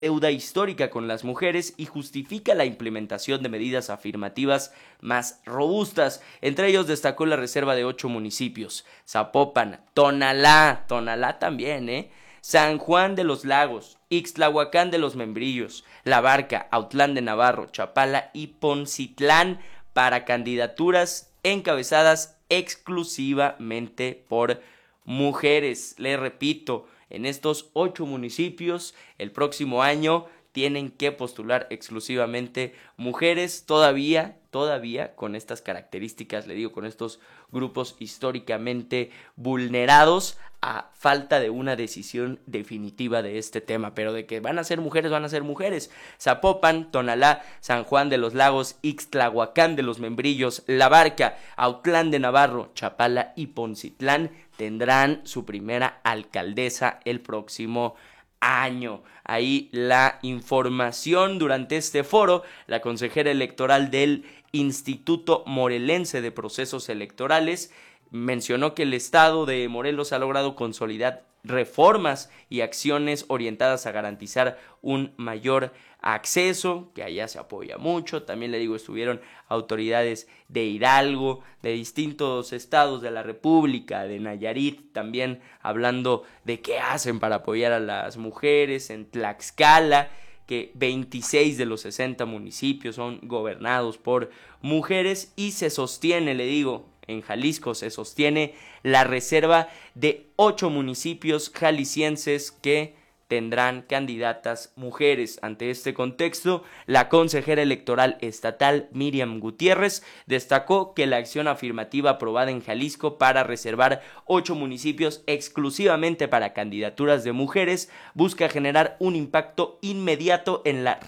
deuda histórica con las mujeres y justifica la implementación de medidas afirmativas más robustas. Entre ellos destacó la reserva de 8 municipios: Zapopan, Tonalá también, San Juan de los Lagos, Ixtlahuacán de los Membrillos, La Barca, Autlán de Navarro, Chapala y Poncitlán para candidaturas encabezadas exclusivamente por mujeres. Le repito, en estos 8 municipios el próximo año tienen que postular exclusivamente mujeres, todavía con estas características, le digo, con estos grupos históricamente vulnerados, a falta de una decisión definitiva de este tema. Pero de que van a ser mujeres, van a ser mujeres. Zapopan, Tonalá, San Juan de los Lagos, Ixtlahuacán de los Membrillos, La Barca, Autlán de Navarro, Chapala y Poncitlán tendrán su primera alcaldesa el próximo año. Ahí la información durante este foro. La consejera electoral del Instituto Morelense de Procesos Electorales mencionó que el estado de Morelos ha logrado consolidar reformas y acciones orientadas a garantizar un mayor acceso, que allá se apoya mucho. También le digo, estuvieron autoridades de Hidalgo, de distintos estados de la República, de Nayarit, también hablando de qué hacen para apoyar a las mujeres. En Tlaxcala, que 26 de los 60 municipios son gobernados por mujeres, y se sostiene, le digo, en Jalisco se sostiene la reserva de 8 municipios jaliscienses que tendrán candidatas mujeres. Ante este contexto, la consejera electoral estatal Miriam Gutiérrez destacó que la acción afirmativa aprobada en Jalisco para reservar 8 municipios exclusivamente para candidaturas de mujeres busca generar un impacto inmediato en la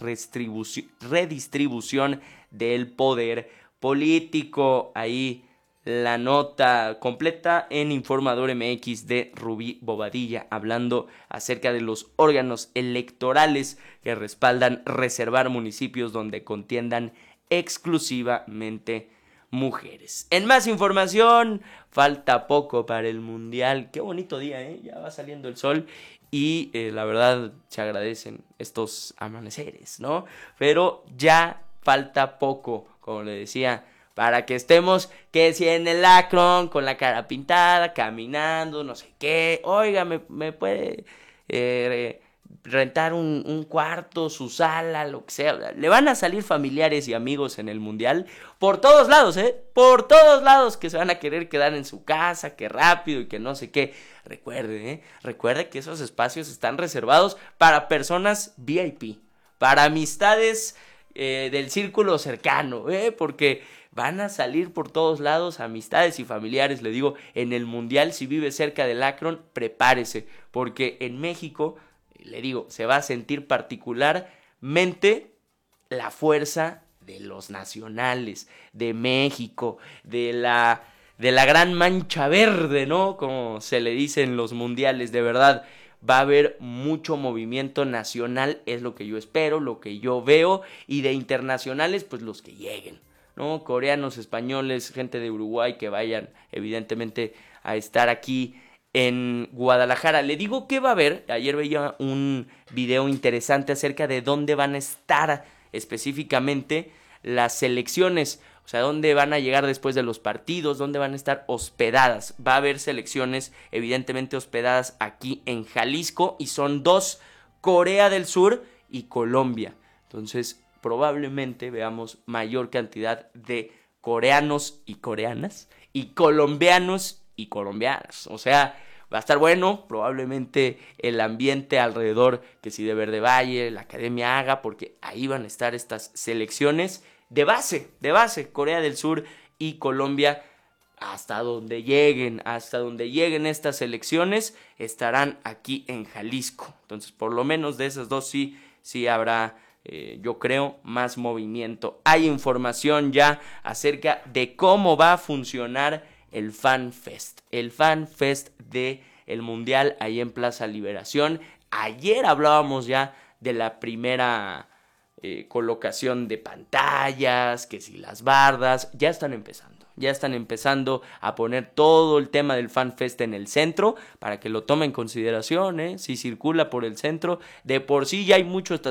redistribución del poder político. Ahí la nota completa en Informador MX de Rubí Bobadilla, hablando acerca de los órganos electorales que respaldan reservar municipios donde contiendan exclusivamente mujeres. En más información, falta poco para el Mundial. Qué bonito día, ya va saliendo el sol y la verdad se agradecen estos amaneceres, ¿no? Pero ya falta poco, como le decía, para que estemos, que si en el Akron, con la cara pintada, caminando, no sé qué. Oiga, me puede rentar un cuarto, su sala, lo que sea. Le van a salir familiares y amigos en el Mundial por todos lados, por todos lados, que se van a querer quedar en su casa, que rápido y que no sé qué. Recuerde que esos espacios están reservados para personas VIP, para amistades del círculo cercano, porque van a salir por todos lados amistades y familiares. Le digo, en el Mundial, si vive cerca del Akron, prepárese, porque en México, le digo, se va a sentir particularmente la fuerza de los nacionales, de México, de la gran mancha verde, ¿no? Como se le dice en los mundiales. De verdad, va a haber mucho movimiento nacional, es lo que yo espero, lo que yo veo, y de internacionales, pues los que lleguen, ¿no? Coreanos, españoles, gente de Uruguay que vayan evidentemente a estar aquí en Guadalajara. Le digo que va a haber, ayer veía un video interesante acerca de dónde van a estar específicamente las selecciones, o sea, dónde van a llegar después de los partidos, dónde van a estar hospedadas. Va a haber selecciones evidentemente hospedadas aquí en Jalisco, y son 2, Corea del Sur y Colombia. Entonces, probablemente veamos mayor cantidad de coreanos y coreanas y colombianos y colombianas. O sea, va a estar bueno, probablemente el ambiente alrededor, que si de Verde Valle, la Academia haga, porque ahí van a estar estas selecciones de base, Corea del Sur y Colombia. Hasta donde lleguen estas selecciones, estarán aquí en Jalisco. Entonces, por lo menos de esas dos sí habrá, yo creo, más movimiento. Hay información ya acerca de cómo va a funcionar el Fan Fest de el Mundial ahí en Plaza Liberación. Ayer hablábamos ya de la primera colocación de pantallas, que si las bardas, ya están empezando. Ya están empezando a poner todo el tema del FanFest en el centro para que lo tome en consideración, ¿eh? Si circula por el centro, de por sí ya hay mucho